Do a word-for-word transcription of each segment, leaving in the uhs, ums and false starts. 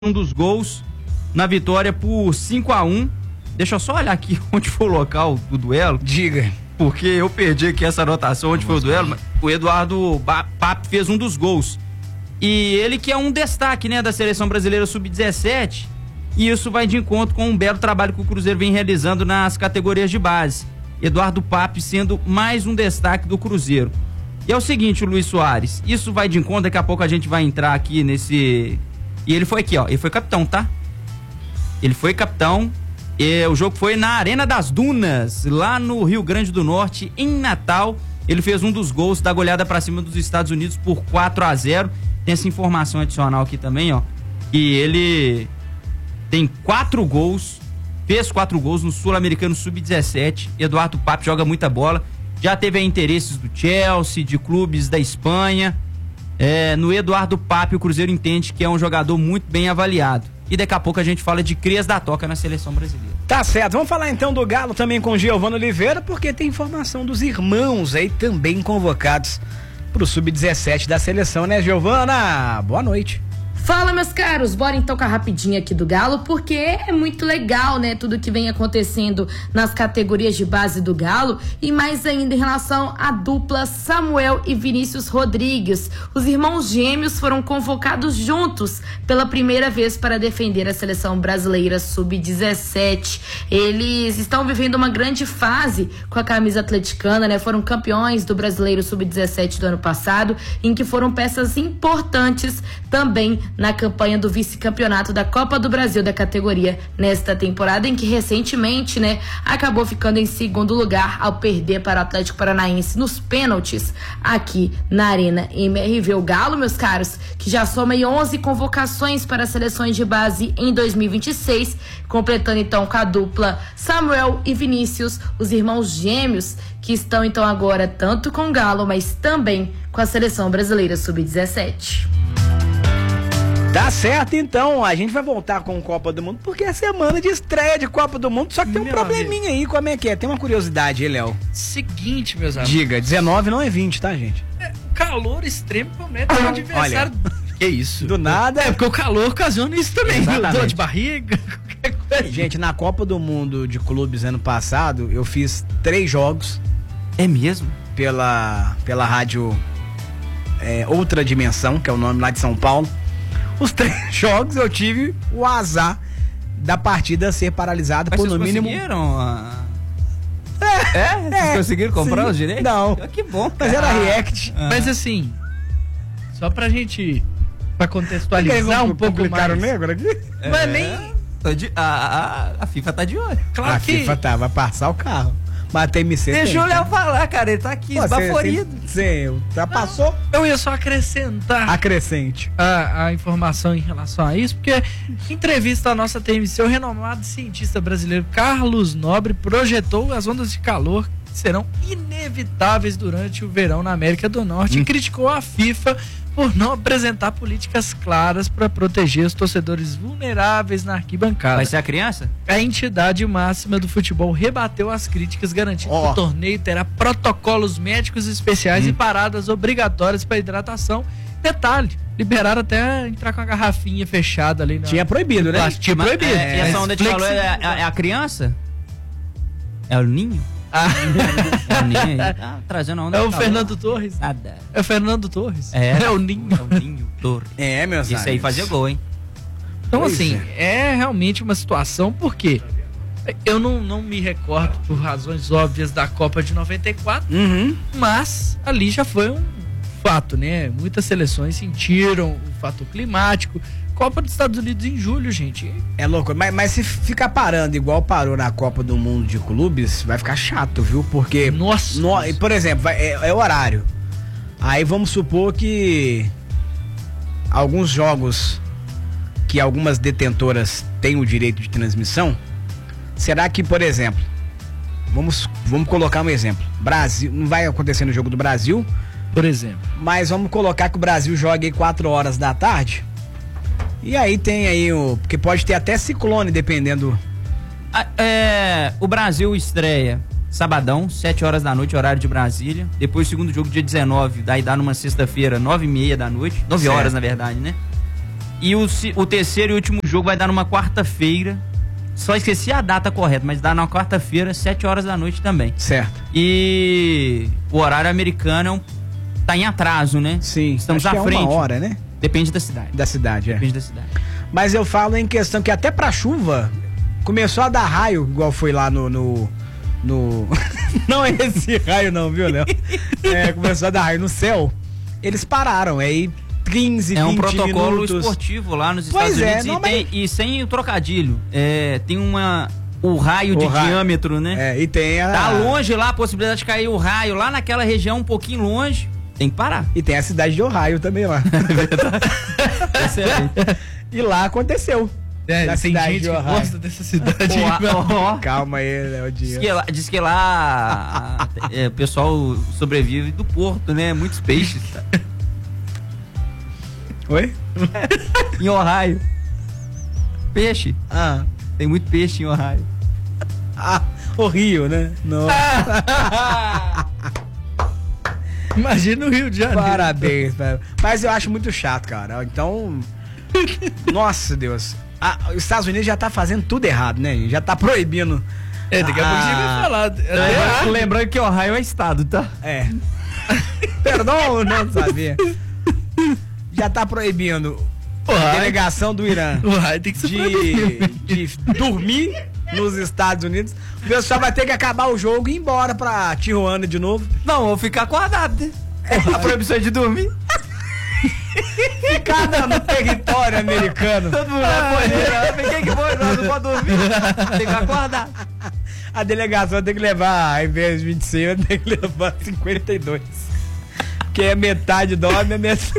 um dos gols na vitória por cinco a um. Deixa eu só olhar aqui onde foi o local do duelo. Diga. Porque eu perdi aqui essa anotação onde Vamos foi o duelo. O Eduardo Papp fez um dos gols. E ele que é um destaque, né, da seleção brasileira sub dezessete. E isso vai de encontro com um belo trabalho que o Cruzeiro vem realizando nas categorias de base. Eduardo Papp sendo mais um destaque do Cruzeiro. E é o seguinte, o Luiz Soares, isso vai de encontro, daqui a pouco a gente vai entrar aqui nesse... E ele foi aqui, ó, ele foi capitão, tá? Ele foi capitão, e o jogo foi na Arena das Dunas, lá no Rio Grande do Norte, em Natal. Ele fez um dos gols da goleada pra cima dos Estados Unidos por quatro a zero. Tem essa informação adicional aqui também, ó, e ele tem quatro gols, fez quatro gols no Sul-Americano sub dezessete. Eduardo Papp joga muita bola, já teve aí interesses do Chelsea, de clubes da Espanha. É, no Eduardo Papp o Cruzeiro entende que é um jogador muito bem avaliado. E daqui a pouco a gente fala de crias da toca na seleção brasileira. Tá certo, vamos falar então do Galo também com Giovano Oliveira, porque tem informação dos irmãos aí também convocados pro sub dezessete da seleção, né, Giovana? Boa noite. Fala, meus caros, bora então com a rapidinha aqui do Galo, porque é muito legal, né, tudo que vem acontecendo nas categorias de base do Galo, e mais ainda em relação à dupla Samuel e Vinícius Rodrigues. Os irmãos gêmeos foram convocados juntos pela primeira vez para defender a seleção brasileira sub dezessete. Eles estão vivendo uma grande fase com a camisa atleticana, né, foram campeões do Brasileiro sub dezessete do ano passado, em que foram peças importantes também na campanha do vice-campeonato da Copa do Brasil da categoria nesta temporada, em que recentemente, né, acabou ficando em segundo lugar ao perder para o Atlético Paranaense nos pênaltis aqui na Arena M R V. O Galo, meus caros, que já soma onze convocações para as seleções de base em dois mil e vinte e seis, completando então com a dupla Samuel e Vinícius, os irmãos gêmeos, que estão então agora tanto com o Galo, mas também com a seleção brasileira sub dezessete. Tá certo, então, a gente vai voltar com o Copa do Mundo, porque é semana de estreia de Copa do Mundo, só que tem um Meu probleminha amigo. aí, como é que é? Tem uma curiosidade aí, Léo. Seguinte, meus amigos. Diga, dezenove não é vinte, tá, gente? É, calor extremo promete o adversário. Olha, que isso? Do nada. É, porque o calor ocasiona isso também, dor de barriga, qualquer coisa. Gente, na Copa do Mundo de clubes ano passado, eu fiz três jogos. É mesmo? Pela, pela rádio é, Outra Dimensão, que é o nome lá de São Paulo. Os três jogos eu tive o azar da partida ser paralisada por no mínimo. Conseguiram? A... É, é, vocês é, conseguiram comprar sim, os direitos? Não. Que bom. Mas era react. Ah. Mas assim, só pra gente, pra contextualizar um pouco mais. O negro aqui? É. Mas nem. De, a, a, a FIFA tá de olho. Claro a que... FIFA tá, vai passar o carro. Mas tem M C. Deixa o Léo falar, cara, ele tá aqui, esbaforido. Sim, já passou. Eu ia só acrescentar. Acrescente. A, a informação em relação a isso, porque em entrevista à nossa T M C, o renomado cientista brasileiro Carlos Nobre projetou as ondas de calor que serão inevitáveis durante o verão na América do Norte hum. e criticou a FIFA por não apresentar políticas claras para proteger os torcedores vulneráveis na arquibancada. Vai ser a criança? A entidade máxima do futebol rebateu as críticas, garantindo oh. que o torneio terá protocolos médicos especiais hum. e paradas obrigatórias para hidratação. Detalhe, liberaram até entrar com a garrafinha fechada ali. Na... Tinha proibido, né? Tinha proibido. É, e essa onda de calor é, é, é a criança? É o ninho? Ah. É o ninho aí. Tá trazendo a onda. É o Fernando Torres. Nada. É o Fernando Torres. É, é o ninho. É o ninho Torres. É, meus Isso aí fazia gol, hein? Então, pois assim, é. é realmente uma situação, porque eu não, não me recordo por razões óbvias da Copa de noventa e quatro, uhum. mas ali já foi um fato, né? Muitas seleções sentiram o fato climático. Copa dos Estados Unidos em julho, gente. É louco, mas, mas se ficar parando igual parou na Copa do Mundo de Clubes, vai ficar chato, viu? Porque, nossa, no, por exemplo, vai, é, é horário. Aí vamos supor que alguns jogos que algumas detentoras têm o direito de transmissão, será que, por exemplo, vamos, vamos colocar um exemplo, Brasil, não vai acontecer no jogo do Brasil, por exemplo, mas vamos colocar que o Brasil jogue aí quatro horas da tarde. E aí tem aí o... Porque pode ter até ciclone, dependendo... Ah, é, o Brasil estreia sabadão, sete horas da noite, horário de Brasília. Depois o segundo jogo, dia dezenove, daí dá numa sexta-feira, nove e meia da noite. nove horas, na verdade, né? E o, o terceiro e último jogo vai dar numa quarta-feira. Só esqueci a data correta, mas dá na quarta-feira, sete horas da noite também. Certo. E o horário americano é um, tá em atraso, né? Sim. Estamos acho à que frente. É uma hora, né? Depende da cidade. Da cidade, é. Depende da cidade. Mas eu falo em questão que até pra chuva começou a dar raio, igual foi lá no... no, no... não é esse raio não, viu, Léo? É, começou a dar raio no céu. Eles pararam, aí quinze, é um vinte protocolo minutos. esportivo lá nos Pois Estados é, Unidos não, e, tem, mas... e sem o trocadilho. É, tem uma... O raio o de raio. diâmetro, né? É, e tem a... Tá longe lá, a possibilidade de cair o raio lá naquela região um pouquinho longe. Tem que parar. E tem a cidade de Ohio também lá. Excelente. E lá aconteceu. É, na tem cidade gente de que Ohio. gosta dessa cidade. Oh, oh. Calma aí, Léo Dias. Diz que lá, diz que lá a, é, o pessoal sobrevive do porto, né? Muitos peixes. Tá? Oi? Em Ohio. Peixe. Ah. Tem muito peixe em Ohio. Ah, o Rio, né? Não. Imagina o Rio de Janeiro. Parabéns, velho. Mas eu acho muito chato, cara. Então. Nossa, Deus. Ah, os Estados Unidos já tá fazendo tudo errado, né? Já tá proibindo. É, daqui a pouco a gente vai falar. É, lembrando que Ohio é estado, tá? É. Perdão, não sabia. Já tá proibindo a delegação do Irã Uai, tem que ser de, de dormir nos Estados Unidos. O pessoal vai ter que acabar o jogo e ir embora pra Tijuana de novo. Não, vou ficar acordado, né? A proibição de dormir. Ficar no território americano. Todo mundo vai poder. Quem que foi? Não pode dormir. Tem que acordar. A delegação tem que levar, ao invés de vinte e seis, tem que levar cinquenta e dois. Que é metade dorme, é metade.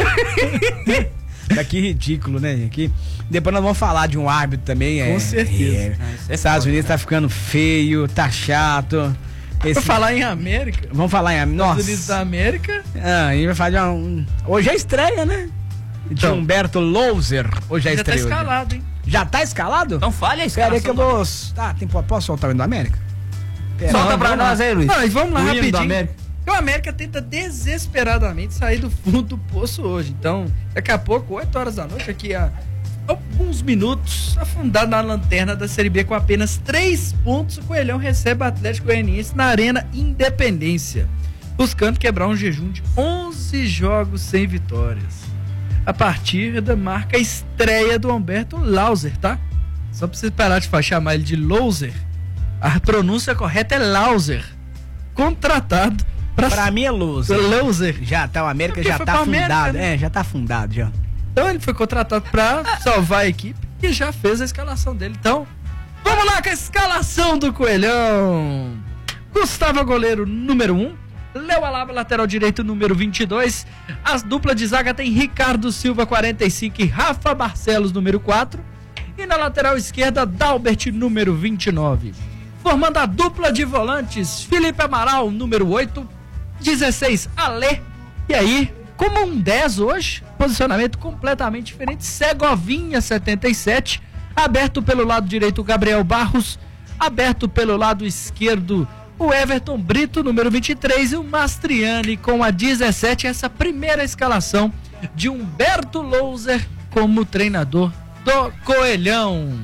Que ridículo, né, aqui. Depois nós vamos falar de um árbitro também. Com é, certeza. É, é, Estados Unidos tá ficando feio, tá chato. Esse... Vamos falar em América. Vamos falar em América. Estados Unidos da América. Ah, a gente vai fazer um... Hoje é estreia, né? De então, Humberto Louser. Hoje é já estreia. Já tá escalado, hoje. hein? Já tá escalado? Então fale a escalação. Pera aí que eu vou... Ah, tem... posso soltar o hino do América? Pera, Solta não, pra nós aí, Luiz. Não, vamos lá, o rapidinho. Do América. O América tenta desesperadamente sair do fundo do poço hoje. Então, daqui a pouco, oito horas da noite, aqui a alguns minutos, afundado na lanterna da Série B com apenas três pontos, o Coelhão recebe o Atlético Goianiense na Arena Independência, buscando quebrar um jejum de onze jogos sem vitórias. A partida marca a estreia do Humberto Louser, tá? Só pra você parar de chamar ele de Louser, a pronúncia correta é Louser. Contratado pra, pra mim é Louser. Louser. Já tá, o América já tá fundado. América, né? É, já tá fundado já. Então ele foi contratado pra salvar a equipe e já fez a escalação dele. Então, vamos lá com a escalação do Coelhão. Gustavo goleiro número um. Léo Alaba, lateral direito número vinte e dois. As duplas de zaga tem Ricardo Silva, quarenta e cinco, e Rafa Barcelos, número quatro. E na lateral esquerda, Dalbert, número vinte e nove. Formando a dupla de volantes, Felipe Amaral, número oito. dezesseis, Alê. E aí, como um dez hoje, posicionamento completamente diferente. Segovinha, setenta e sete. Aberto pelo lado direito, Gabriel Barros. Aberto pelo lado esquerdo, o Everton Brito, número vinte e três. E o Mastriani com a dezessete. Essa primeira escalação de Humberto Louser como treinador do Coelhão.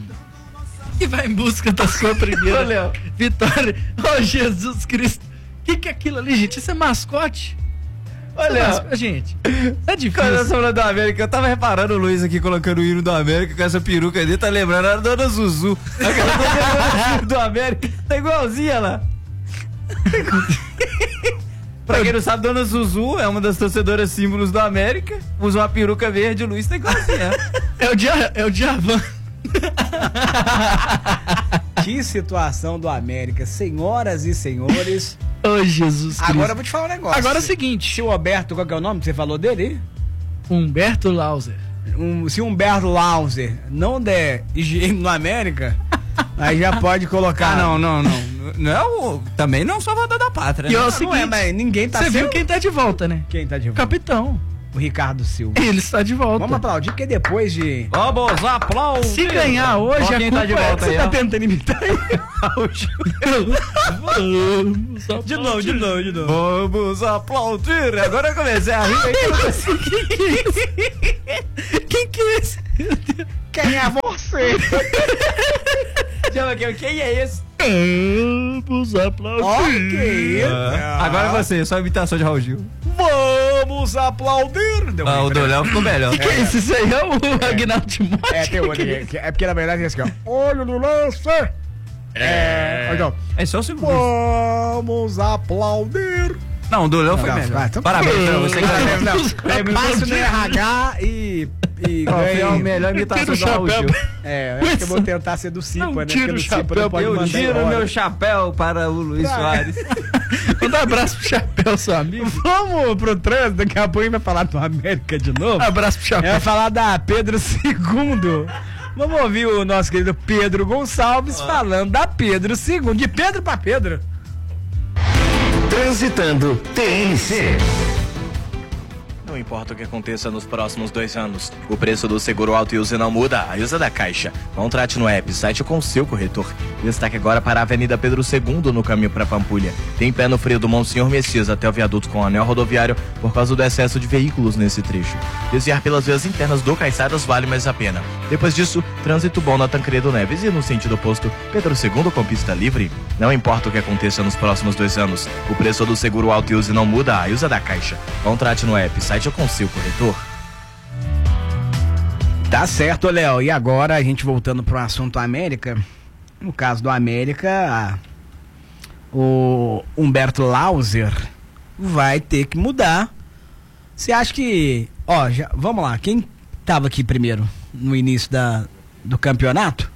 E vai em busca da sua primeira vitória. Oh, Jesus Cristo. O que, que é aquilo ali, gente? Isso é mascote? Olha, mascote, gente, é difícil. Quando eu falando do América, eu tava reparando o Luiz aqui colocando o hino do América com essa peruca dele, tá lembrando a Dona Zuzu. Aquela dona do América, tá igualzinha lá. Pra quem não sabe, Dona Zuzu é uma das torcedoras símbolos do América, usa uma peruca verde, o Luiz tá igualzinha. É o dia, é o Djavan. Que situação do América, senhoras e senhores. Oh, Jesus Cristo. Agora eu vou te falar um negócio. Agora é o seguinte. Se o Humberto, qual que é o nome que você falou dele? Humberto Louser. Um, se o Humberto Louser não der higiene no América, aí já pode colocar. Ah, não, não, não. Não é o, também não é o salvador da pátria. E né? é o Não, seguinte, não é, mas ninguém tá você sendo... viu quem tá de volta, né? Quem tá de O volta? capitão. O Ricardo Silva. Ele está de volta. Vamos aplaudir, porque depois de... Vamos aplaudir. Se ganhar hoje, Ó, a quem culpa tá de volta é... aí, Você ó. tá tentando imitar aí? Vamos De novo, de novo, de novo. Vamos aplaudir. Agora eu comecei a rir. Quem que é Luiz? Quem é você? Chama aqui, quem é esse? Vamos aplaudir. Ó, que isso? Ah, agora é você, só imitação de Raul Gil. Vamos aplaudir. Deu Ah, ruim, o do peraí. Léo ficou melhor. Que que é isso? Isso aí é o Aguinaldo Timóteo? É, tem outro aqui. É porque na verdade é assim, ó. Olho no lance. É. Então, É só o segundo. vamos aplaudir. Não, o do Léo foi Tá, melhor. vai, então- Parabéns, Léo, você ganhou. Não, é fácil no R H e. E Ó, foi a ganhei. melhor imitação Tira o do Raul Gil. chapéu. É, eu acho que eu vou tentar ser do Cipa, Não, né? tira Porque o no Cipa chapéu, não pode Eu mandar tiro embora. meu chapéu para o Luiz Ah. Soares. Manda um abraço pro Chapéu, seu amigo. Vamos pro trânsito, daqui a pouco a gente vai falar do América de novo. Abraço pro É, vai Chapéu. falar da Pedro segundo. Vamos ouvir o nosso querido Pedro Gonçalves falando da Pedro segundo. De Pedro pra Pedro. Transitando T N C. Não importa o que aconteça nos próximos dois anos, o preço do seguro auto e uso não muda. A usa da Caixa. Contrate no app, site com seu corretor. Destaque agora para a Avenida Pedro segundo, no caminho para Pampulha. Tem pé no freio do Monsenhor Messias até o viaduto com o anel rodoviário por causa do excesso de veículos nesse trecho. Desviar pelas vias internas do Caiçaras vale mais a pena. Depois disso, trânsito bom na Tancredo Neves e no sentido oposto, Pedro segundo com pista livre. Não importa o que aconteça nos próximos dois anos, o preço do seguro auto e uso não muda. A usa da Caixa. Contrate no app, site com seu corretor. Tá certo, Léo. E agora, a gente voltando pro assunto América. No caso do América, o Humberto Lauser vai ter que mudar. Você acha que... Ó, já, vamos lá. Quem tava aqui primeiro no início da, do campeonato?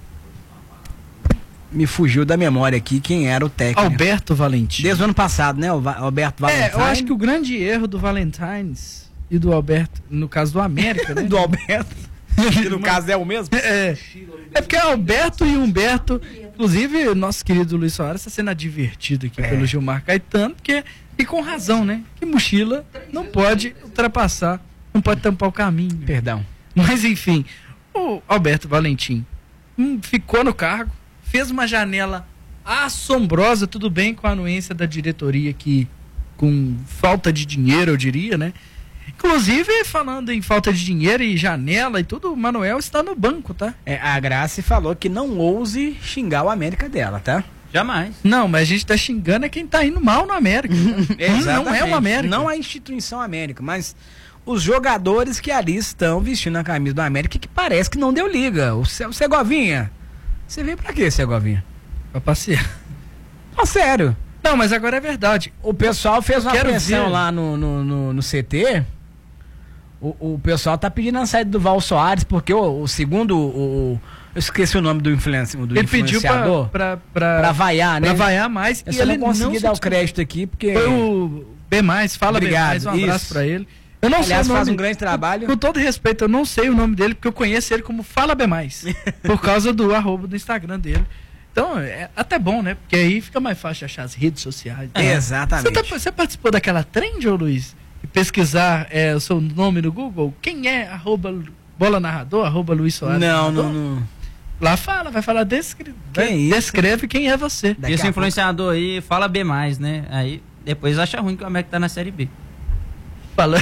Me fugiu da memória aqui quem era o técnico. Alberto Valentim. Desde o ano passado, né? O Va- Alberto Valentine. É, eu acho que o grande erro do Valentines e do Alberto, no caso do América, né? do Alberto. Que no caso é o mesmo? É, é porque Alberto e Humberto, inclusive o nosso querido Luiz Soares está sendo advertido aqui É. pelo Gilmar Caetano, porque, e com razão, né? Que mochila não pode ultrapassar, não pode tampar o caminho. Perdão. Mas enfim, o Alberto Valentim hum, ficou no cargo, fez uma janela assombrosa, tudo bem com a anuência da diretoria que, com falta de dinheiro, eu diria, né? Inclusive, falando em falta de dinheiro e janela e tudo, o Manuel está no banco, tá? É, a Grace falou que não ouse xingar o América dela, tá? Jamais. Não, mas a gente tá xingando é quem tá indo mal no América. Não é o América. Não a instituição América, mas os jogadores que ali estão vestindo a camisa do América que parece que não deu liga. O, Ce- o Segovinha, você veio pra quê, Segovinha? Pra passear. Não, sério. Não, mas agora é verdade. O pessoal fez uma Quero pressão ver. lá no, no, no, no C T. O, o pessoal tá pedindo a saída do Val Soares, porque o, o segundo, o, o- eu esqueci o nome do, influenci, do Ele pediu pra, influenciador. pra, pra, Pra vaiar, né? pra vaiar mais. Eu e só ele não consegui se dar o desculpou. crédito aqui, porque... Foi o B mais, fala Obrigado, B mais, um abraço isso. pra ele. Eu não Aliás, sei o nome, faz um grande trabalho. Com, com todo respeito, eu não sei o nome dele, porque eu conheço ele como Fala B mais. Por causa do arroba do Instagram dele. Então, é até bom, né? Porque aí fica mais fácil de achar as redes sociais. Exatamente. Você, tá- você participou daquela trend, ô Luiz? E pesquisar é, o seu nome no Google? Quem é arroba bola narrador, arroba Luiz Soares? Não, narrador? não, não. Lá fala, vai falar, descre... Quem vai- é isso? descreve quem é você. Daqui Esse a influenciador aí fala B mais, né? Aí depois acha ruim que o América tá na Série B. Fala.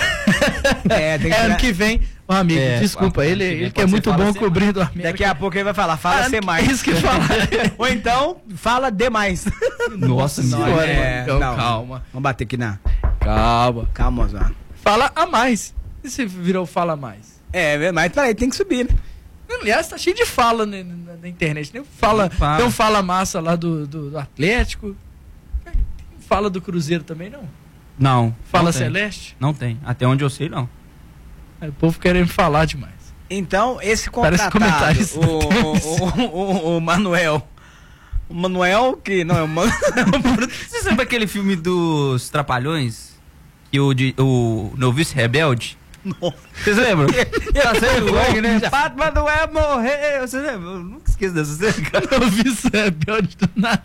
É, tem que É, ano tirar- que vem, o amigo, É, desculpa, ano ele, que vem ele que pode é ser muito fala bom ser cobrindo o América. Daqui a pouco ele vai falar, fala Ah, ser mais. Isso que fala. Ou então, fala demais. Nossa senhora, é, então, não. calma. Vamos bater aqui na... Calma. Calma, Oswaldo. Fala a mais. E se virou fala mais? É, mas peraí, tem que subir, né? Aliás, tá cheio de fala na, na- na internet. Tem, fala, Fala. tem um fala massa lá do, do, do Atlético. Tem fala do Cruzeiro também, não? Não. Fala não tem. Celeste. Não tem. Até onde eu sei, não. É, o povo querendo falar demais. Então, esse Parece contratado, comentarista o, o, o, o, o Manuel... O Manuel, que não é o Manuel... Você sabe aquele filme dos Trapalhões? Que o, de, o Noviço Rebelde? Vocês lembram? Tá sendo longe, né? Pato Manuel morreu. Você lembra? Eu nunca esqueço dessa cena, cara. Eu vi isso, é pior de do nada.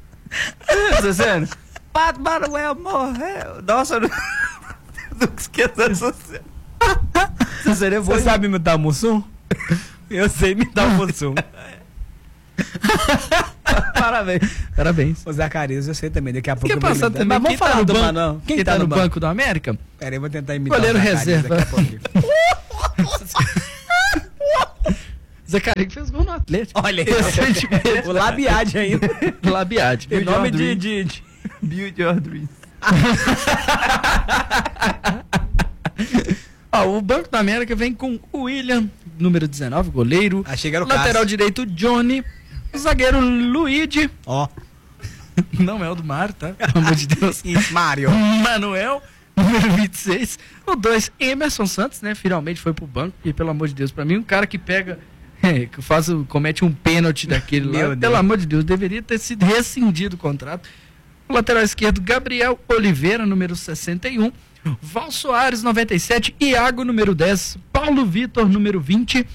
Essa cena? Pato Manuel morreu. Nossa, eu não- nunca esqueço dessa cena. Essa cena é boa. Você sabe imitar o Mussum? Eu sei imitar o Mussum. Parabéns. Parabéns. O Zacarias eu sei também, daqui a pouco Quer eu vou passar imitar. também? Mas vamos Quem tá falar no do banco? Manuel. Quem, tá, no banco do América? Peraí, eu vou tentar imitar Goleiro o Zacarias reserva. daqui a pouco. Zacarias fez gol no Atlético. Olha aí, o Labiade ainda. Labiade. Em nome de, de, de... Build your dreams. Ó, o Banco da América vem com o William, número dezenove, goleiro. Achei que era o lateral Cássio. direito, Johnny. O zagueiro, Luigi. Ó. Não é o do Mário, tá? Pelo amor de Deus. Mário. Manuel, número vinte e seis. O dois, Emerson Santos, né? Finalmente foi pro banco. E pelo amor de Deus, pra mim, um cara que pega, é, que faz, o- comete um pênalti daquele lá. Meu Pelo Deus. amor de Deus, deveria ter sido rescindido o contrato. O lateral esquerdo, Gabriel Oliveira, número sessenta e um. Val Soares, noventa e sete. Iago, número dez. Paulo Vitor, número vinte.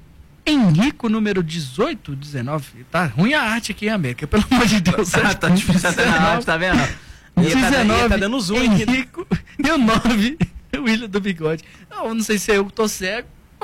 Henrico, número dezoito, dezenove. Tá ruim a arte aqui, América. Pelo amor de Deus. Tá, tá difícil até na arte, tá vendo? Ele tá- ele dezenove, tá dando zoom aqui. Henrico, e o nove, o William do Bigode. Não, eu não sei se é eu que tô cego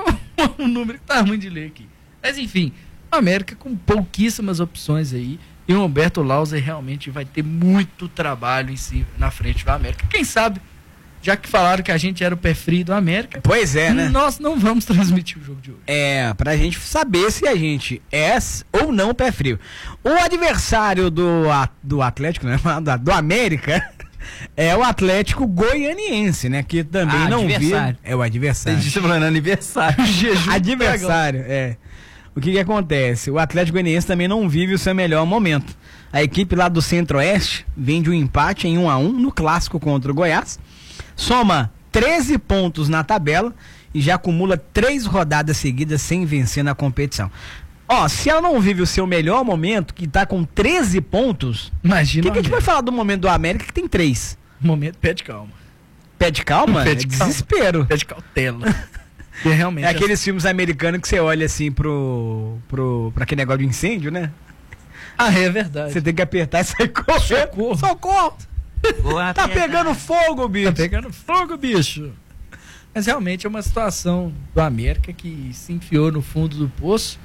ou um número que tá ruim de ler aqui. Mas enfim, a América com pouquíssimas opções aí. E o Humberto Lauser realmente vai ter muito trabalho em si, na frente do América. Quem sabe, já que falaram que a gente era o pé frio do América, Pois é, né? nós não vamos transmitir o jogo de hoje. É, pra gente saber se a gente é ou não pé frio. O adversário do, a- do Atlético, né? Do, do América é o Atlético Goianiense, né? Que também Ah, não viu. adversário. É o adversário. Você falando aniversário. Jejum Adversário, é. O que que acontece? O Atlético Goianiense também não vive o seu melhor momento. A equipe lá do Centro-Oeste vem de um empate em um a um no clássico contra o Goiás. Soma treze pontos na tabela e já acumula três rodadas seguidas sem vencer na competição. Ó, se ela não vive o seu melhor momento, que tá com treze pontos, o Imagina. que, que a gente o vai América. falar do momento do América que tem três? Momento, pede calma. Pede calma? Pede é calma. desespero. Pede cautela. E realmente. É aqueles filmes americanos que você olha assim pro, pro, pra aquele negócio de incêndio, né? Ah, é verdade. Você tem que apertar e sair correndo. Socorro. Socorro! Tá pegando fogo, bicho! Tá pegando fogo, bicho. Mas realmente é uma situação do América que se enfiou no fundo do poço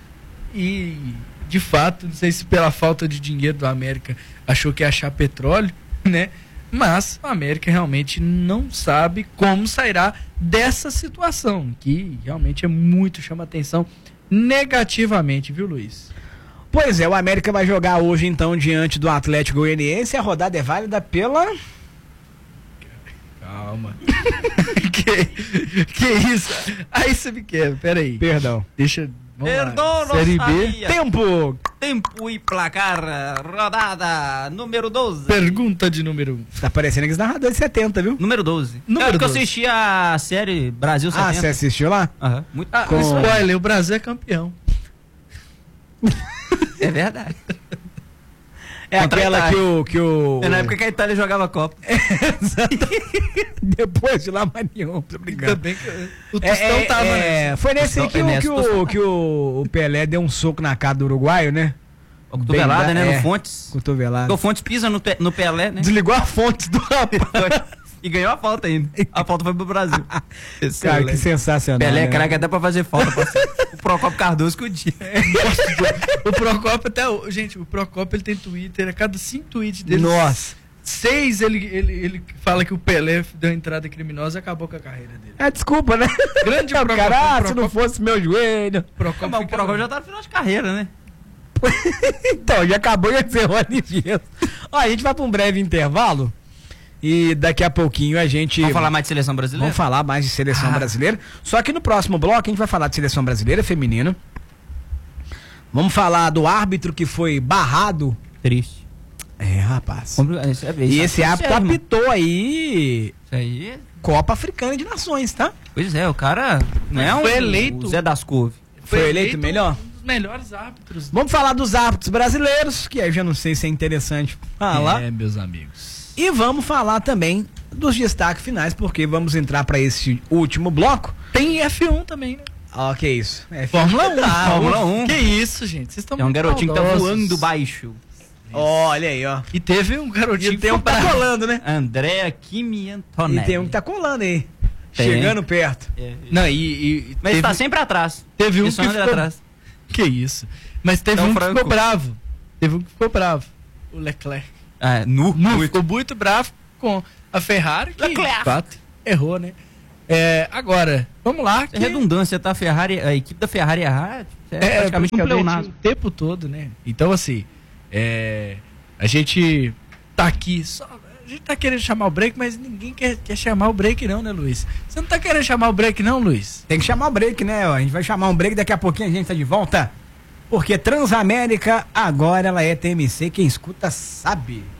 e, de fato, não sei se pela falta de dinheiro do América achou que ia achar petróleo, né? Mas o América realmente não sabe como sairá dessa situação, que realmente é muito, chama atenção negativamente, viu, Luiz? Pois é, o América vai jogar hoje então diante do Atlético Goianiense. A rodada é válida pela... Calma. que, que isso? Aí você me quebra, peraí. Perdão. Deixa. Vamos Perdão, lá. não Série B. sabia. Tempo! Tempo e placar, rodada número doze. Pergunta de número um. Tá parecendo que esse narrador de setenta, viu? Número doze. Número é porque eu doze. assisti a série Brasil Ah, setenta. você assistiu lá? Aham, muito... Ah, Com- spoiler, o Brasil é campeão. É verdade. É Contra a aquela que Itália. o, que o... É na época que a Itália jogava a Copa. Depois de lá, mais nenhum. Tô Ainda brincando. bem que o É, Tostão é, tava, é, né? foi nesse aí que, Tostão- o, é que, nesse o, que o, o Pelé deu um soco na cara do uruguaio, né? Cotovelada, Bem da- né? é. No Fontes. Cotovelado. Porque o Fontes pisa no, Pe- no Pelé, né? Desligou a fonte do rapaz. E ganhou a falta ainda. A falta foi pro Brasil. Cara, que sensacional. Pelé é né? craque até pra fazer falta. parceiro. O Procopio Cardoso que o dia. O Procopio até. o- Gente, o Procopio ele tem Twitter, a cada cinco tweets dele. Nossa. Seis ele, ele, ele fala que o Pelé deu entrada criminosa e acabou com a carreira dele. É, desculpa, né? Grande o Procopio, cara, ah, se Procopio. não fosse meu joelho. Procopio Mas o fica- Procopio já tá no final de carreira, né? Então, já acabou de ser o Oliveira. Ó, a gente vai pra um breve intervalo. E daqui a pouquinho a gente... Vamos falar mais de seleção brasileira? Vamos falar mais de seleção Ah. brasileira. Só que no próximo bloco a gente vai falar de seleção brasileira feminina. Vamos falar do árbitro que foi barrado. Triste. É, rapaz. Isso é- E isso esse é árbitro sério, mano. apitou aí Isso aí. Copa Africana de Nações, tá? Pois é, o cara não é um Foi eleito. o Zé das Couve. Foi eleito melhor? Um dos melhores árbitros. Vamos falar dos árbitros brasileiros, que aí eu já não sei se é interessante falar. É, meus amigos. E vamos falar também dos destaques finais, porque vamos entrar para esse último bloco. Tem F um também, né? Ó, que isso? É Fórmula um. Ah, Fórmula um. Que isso, gente? Vocês estão É um muito garotinho que tá maldosos. voando baixo. Olha aí, ó. E teve um garotinho E tem um que tá bravo. colando, né? Andréa Kimi E Antonelli. tem um que tá colando aí. Tem. Chegando perto. É. Não, e, e Mas teve, tá sempre atrás. teve um Ele só que anda ficou... atrás. Que isso? Mas teve Então, um que Franco. ficou bravo. Teve um que ficou bravo. O Leclerc. Ah, nu. Não, muito. ficou muito bravo com a Ferrari, que Leclerc. de fato errou, né? É, agora, vamos lá. É redundância, tá? A Ferrari, a equipe da Ferrari errar, É, praticamente um pleonasmo o tempo todo, né? Então, assim, é, a gente tá aqui só. A gente tá querendo chamar o break, mas ninguém quer, quer chamar o break, não, né, Luiz? Você não tá querendo chamar o break, não, Luiz? Tem que chamar o break, né? A gente vai chamar um break, daqui a pouquinho a gente tá de volta. Porque Transamérica, agora ela é T M C, quem escuta sabe.